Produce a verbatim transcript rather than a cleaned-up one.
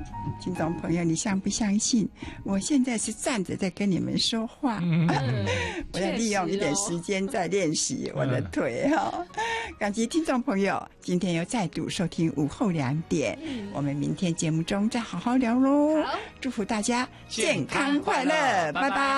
听众朋友，你相不相信？我现在是站着在跟你们说话，嗯、我要利用一点时间在练习我的腿哈、哦。感激听众朋友，今天又再度收听午后两点，嗯、我们明天节目中再好好聊喽。祝福大家健康快乐，拜拜。